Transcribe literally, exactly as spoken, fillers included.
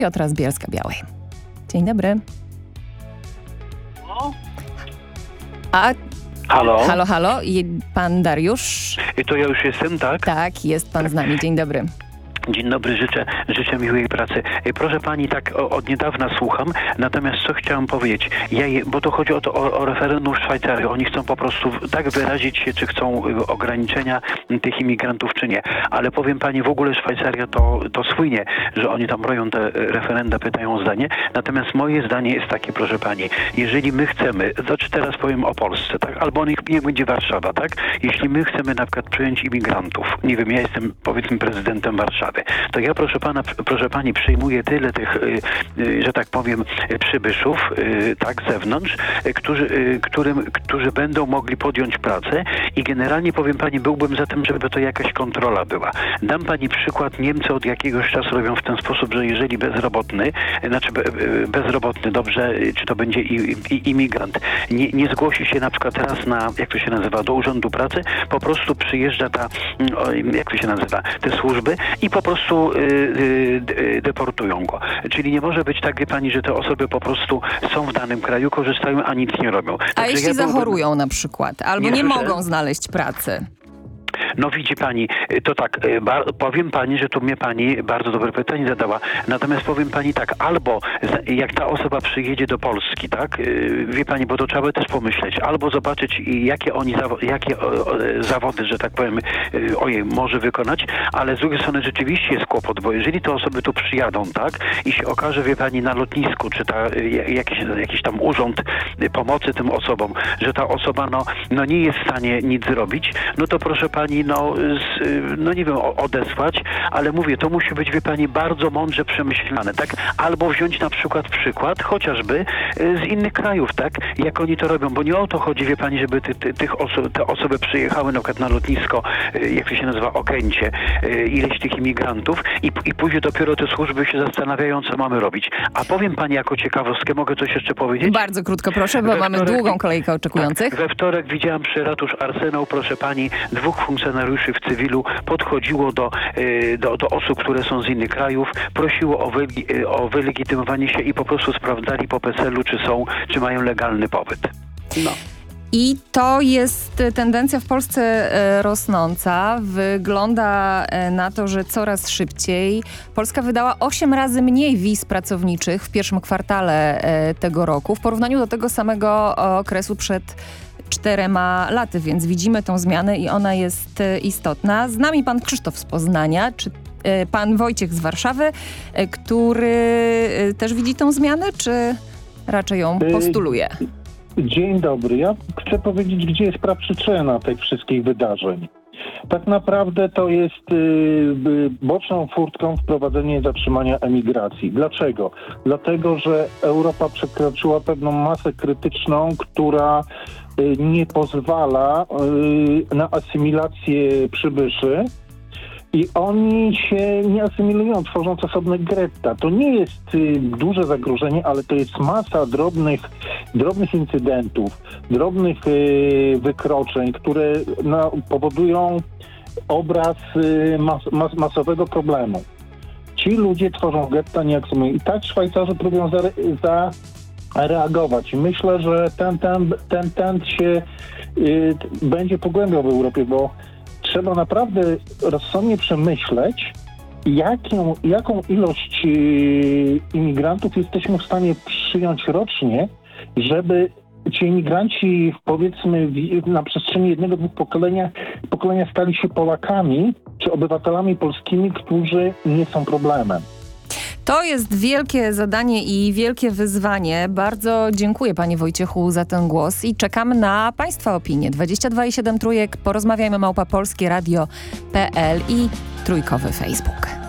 Piotra z Bielska-Białej. Dzień dobry. A... Halo? Halo, halo. I pan Dariusz? I to ja już jestem, tak? Tak, jest pan z nami. Dzień dobry. Dzień dobry, życzę, życzę miłej pracy. Proszę pani, tak o, od niedawna słucham, natomiast co chciałem powiedzieć, ja je, bo to chodzi o, to, o, o referendum w Szwajcarii. Oni chcą po prostu tak wyrazić się, czy chcą ograniczenia tych imigrantów, czy nie. Ale powiem pani, w ogóle Szwajcaria to, to słynie, że oni tam robią te referenda, pytają o zdanie. Natomiast moje zdanie jest takie, proszę pani, jeżeli my chcemy, znaczy teraz powiem o Polsce, tak? Albo niech, niech będzie Warszawa, tak? Jeśli my chcemy na przykład przyjąć imigrantów, nie wiem, ja jestem powiedzmy prezydentem Warszawy, to ja proszę pana, proszę pani, przyjmuję tyle tych, że tak powiem, przybyszów, tak, z zewnątrz, którzy, którym, którzy będą mogli podjąć pracę i generalnie powiem pani, byłbym za tym, żeby to jakaś kontrola była. Dam pani przykład, Niemcy od jakiegoś czasu robią w ten sposób, że jeżeli bezrobotny, znaczy bezrobotny, dobrze, czy to będzie i, i, imigrant, nie, nie zgłosi się na przykład raz na, jak to się nazywa, do Urzędu Pracy, po prostu przyjeżdża ta, jak to się nazywa, te służby i po prostu y, y, deportują go. Czyli nie może być tak, wie pani, że te osoby po prostu są w danym kraju, korzystają, a nic nie robią. A Także jeśli ja zachorują byłbym... na przykład, albo nie, nie mogą znaleźć pracy? No widzi pani, to tak, bar, powiem pani, że tu mnie pani bardzo dobre pytanie zadała. Natomiast powiem pani tak, albo jak ta osoba przyjedzie do Polski, tak, wie pani, bo to trzeba by też pomyśleć, albo zobaczyć, jakie oni, zawo- jakie o, o, zawody, że tak powiem, ojej, może wykonać, ale z drugiej strony rzeczywiście jest kłopot, bo jeżeli te osoby tu przyjadą, tak, i się okaże, wie pani, na lotnisku, czy ta, jakiś, jakiś tam urząd pomocy tym osobom, że ta osoba, no, no nie jest w stanie nic zrobić, no to proszę pani, no, z, no nie wiem, odesłać, ale mówię, to musi być, wie pani, bardzo mądrze przemyślane, tak? Albo wziąć na przykład przykład, chociażby z innych krajów, tak? Jak oni to robią, bo nie o to chodzi, wie pani, żeby ty, ty, tych oso- te osoby przyjechały na przykład na lotnisko, jak to się nazywa, Okęcie, ileś tych imigrantów i, i później dopiero te służby się zastanawiają, co mamy robić. A powiem pani jako ciekawostkę, mogę coś jeszcze powiedzieć? Bardzo krótko proszę, bo we mamy wtorek, długą kolejkę oczekujących. Tak, we wtorek widziałam przy ratusz Arsenał, proszę pani, dwóch funkcjonariuszy w cywilu podchodziło do, do, do osób, które są z innych krajów, prosiło o, wy, o wylegitymowanie się i po prostu sprawdzali po PESEL-u, czy są, czy mają legalny pobyt. No. I to jest tendencja w Polsce e, rosnąca. Wygląda e, na to, że coraz szybciej. Polska wydała osiem razy mniej wiz pracowniczych w pierwszym kwartale e, tego roku w porównaniu do tego samego okresu przed czterema laty, więc widzimy tą zmianę i ona jest e, istotna. Z nami pan Krzysztof z Poznania, czy e, pan Wojciech z Warszawy, e, który e, też widzi tą zmianę, czy raczej ją postuluje? Dzień dobry. Ja chcę powiedzieć, gdzie jest praprzyczyna tych wszystkich wydarzeń. Tak naprawdę to jest y, boczną furtką wprowadzenie zatrzymania emigracji. Dlaczego? Dlatego, że Europa przekroczyła pewną masę krytyczną, która y, nie pozwala y, na asymilację przybyszy. I oni się nie asymilują, tworząc osobne getta. To nie jest y, duże zagrożenie, ale to jest masa drobnych, drobnych incydentów, drobnych y, wykroczeń, które no, powodują obraz y, mas, mas, masowego problemu. Ci ludzie tworzą getta, nie asymulują. I tak Szwajcarzy próbują za, zareagować. Myślę, że ten, ten, ten, ten się y, będzie pogłębiał w Europie, bo trzeba naprawdę rozsądnie przemyśleć, jaką, jaką ilość yy, imigrantów jesteśmy w stanie przyjąć rocznie, żeby ci imigranci, powiedzmy, w, na przestrzeni jednego, dwóch pokolenia, pokolenia stali się Polakami czy obywatelami polskimi, którzy nie są problemem. To jest wielkie zadanie i wielkie wyzwanie. Bardzo dziękuję panie Wojciechu za ten głos i czekamy na państwa opinie. dwadzieścia dwa i siedem trójek, porozmawiajmy małpa polskie radio kropka p l i trójkowy Facebook.